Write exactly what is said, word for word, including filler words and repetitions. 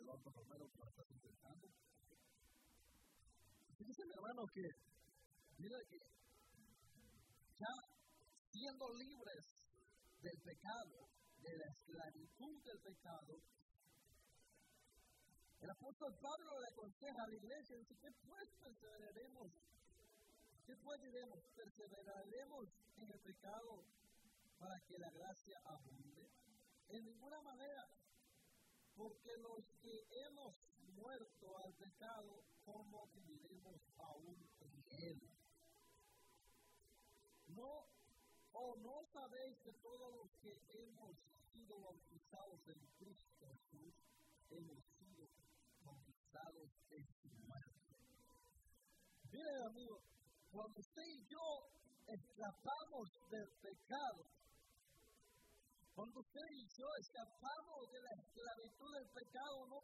alrededor, por lo menos para estar intentando. Fíjense, mi hermano, que, mira que ya siendo libres del pecado, de la esclavitud del pecado, el apóstol Pablo le aconseja a la iglesia, dice, ¿qué pues perseveraremos? ¿Qué pues diremos? ¿Perseveraremos en el pecado para que la gracia abunde? En ninguna manera, porque los que hemos muerto al pecado, ¿cómo viviremos aún en él? No, o no sabéis que todos los que hemos sido bautizados en Cristo Jesús, hemos sido bautizados en su muerte. Miren, amigos, cuando usted y yo escapamos del pecado, cuando usted y yo escapamos de la esclavitud del pecado, no